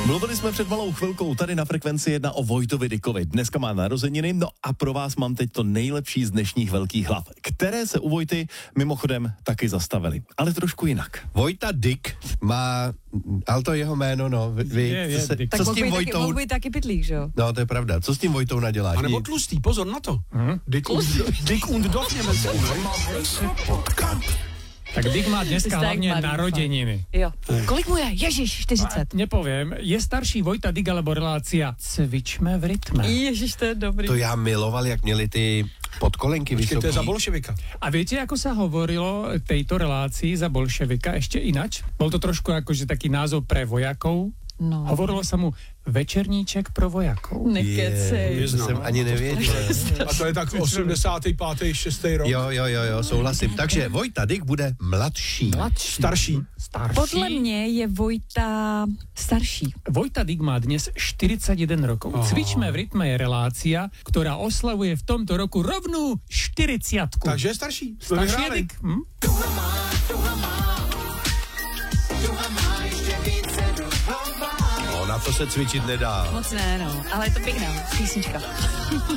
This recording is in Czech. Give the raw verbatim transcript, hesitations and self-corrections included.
Mluvili jsme před malou chvilkou tady na Frekvenci jedna o Vojtovi Dykovi. Dneska má narozeniny, no a pro vás mám teď to nejlepší z dnešních velkých hlav, které se u Vojty mimochodem taky zastavily, ale trošku jinak. Vojta Dyk má, ale to jeho jméno, no, vy, Je, je, co, se, Dyk. co s Tak tím mohl Vojtou... být taky, taky pytlík, že jo? No, to je pravda. Co s tím Vojtou naděláš? A nebo Nic. tlustý, pozor na to. Hmm? Dick, und, Dick und Dog Němec. Tak Dick má dneska Jste jak hlavně malý, narozeniny. Jo. Kolik mu je? Ježiš, čtyřicet. Nepoviem, je starší Vojta Dyk alebo relácia Cvičme v rytme. Ježiš, to je dobrý. To já miloval, jak měli ty podkolenky Počkej, to je vysoký. za bolševika. A viete, ako sa hovorilo tejto relácii za bolševika ešte inač? Bol to trošku akože taký názov pre vojakov. No. Hovorilo sa mu Večerníček pro vojakov. Nekecej. Je, to jsem ani nevěděl. A to je tak osmdesátý pátý šestý rok. Jo, jo, jo, jo, souhlasím. Takže Vojta Dyk bude mladší. Starší. Starší. Podle mě je Vojta starší. Vojta Dyk má dnes štyridsaťjeden rokov. Aha. Cvičme v rytme je relácia, ktorá oslavuje v tomto roku rovnú štyridsiatku. Takže je starší. Jsme Starší je vyhráli. Dyk. Hm? No, na to se cvičit nedá. Moc ne, no. Ale je to pěkná písnička.